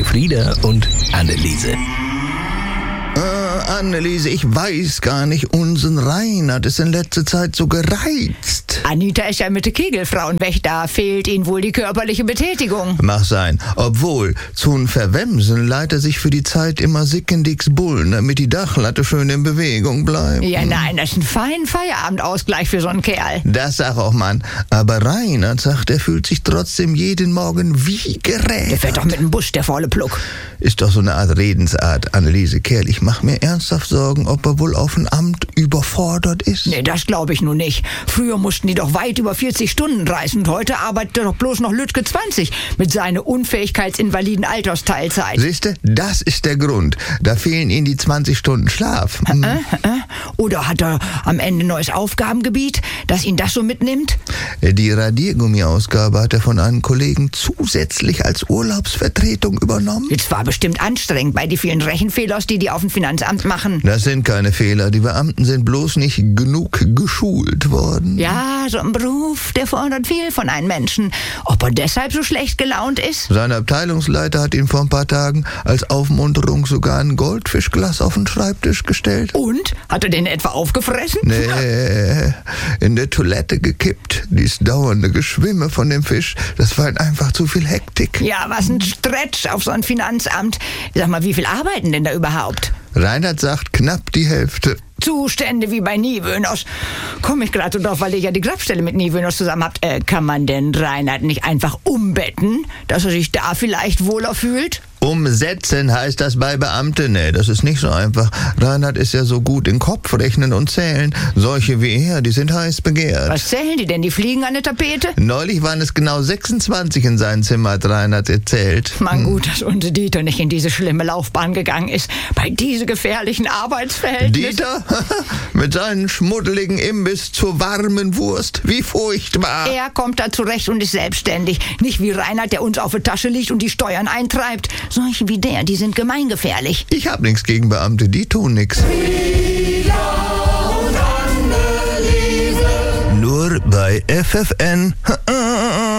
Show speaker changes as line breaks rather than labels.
Frieda und Anneliese.
Anneliese, ich weiß gar nicht, unseren Reinhard ist in letzter Zeit so gereizt.
Anita ist ja mit der Kegelfrauen weg, da fehlt ihnen wohl die körperliche Betätigung.
Mag sein, obwohl, zum Verwemsen leiht er sich für die Zeit immer Sickendicks Bullen, damit die Dachlatte schön in Bewegung bleibt.
Ja, nein, das ist ein feiner Feierabendausgleich für so einen Kerl.
Das sag auch Mann. Aber Reinhard sagt, er fühlt sich trotzdem jeden Morgen wie gerädert.
Der fährt doch mit dem Busch, der volle Pluck.
Ist doch so eine Art Redensart, Anneliese Kerl. Ich mach mir ernsthaft Sorgen, ob er wohl auf dem Amt überfordert ist.
Nee, das glaube ich nun nicht. Früher mussten die doch weit über 40 Stunden reisen und heute arbeitet er doch bloß noch Lütke 20 mit seiner unfähigkeitsinvaliden Altersteilzeit.
Siehste, das ist der Grund. Da fehlen ihm die 20 Stunden Schlaf.
Oder hat er am Ende ein neues Aufgabengebiet, das ihn das so mitnimmt?
Die Radiergummi-Ausgabe hat er von einem Kollegen zusätzlich als Urlaubsvertretung übernommen.
Jetzt war bestimmt anstrengend bei die vielen Rechenfehlers, die auf dem Finanzamt machen.
Das sind keine Fehler. Die Beamten sind bloß nicht genug geschult worden.
Ja, so ein Beruf, der fordert viel von einem Menschen. Ob er deshalb so schlecht gelaunt ist?
Sein Abteilungsleiter hat ihm vor ein paar Tagen als Aufmunterung sogar ein Goldfischglas auf den Schreibtisch gestellt.
Und? Hat er den etwa aufgefressen?
Nee, in der Toilette gekippt. Dies dauernde Geschwimme von dem Fisch, das war einfach zu viel Hektik.
Ja, was ein Stretch auf so ein Finanzamt. Sag mal, wie viel arbeiten denn da überhaupt?
Reinhard sagt, knapp die Hälfte.
Zustände wie bei Niewöhners. Komme ich gerade so drauf, weil ihr ja die Grabstelle mit Niewöhners zusammen habt. Kann man denn Reinhard nicht einfach umbetten, dass er sich da vielleicht wohler fühlt?
Umsetzen heißt das bei Beamten. Nee, das ist nicht so einfach. Reinhard ist ja so gut in Kopf rechnen und zählen. Solche wie er, die sind heiß begehrt.
Was zählen die denn? Die fliegen an der Tapete?
Neulich waren es genau 26 in seinem Zimmer, hat Reinhard erzählt.
Man gut, dass unser Dieter nicht in diese schlimme Laufbahn gegangen ist. Bei diesen gefährlichen Arbeitsverhältnissen.
Dieter? Mit seinem schmuddeligen Imbiss zur warmen Wurst. Wie furchtbar.
Er kommt da zurecht und ist selbstständig. Nicht wie Reinhard, der uns auf der Tasche liegt und die Steuern eintreibt. Solche wie der, die sind gemeingefährlich.
Ich hab nichts gegen Beamte, die tun nix. Nur bei FFN.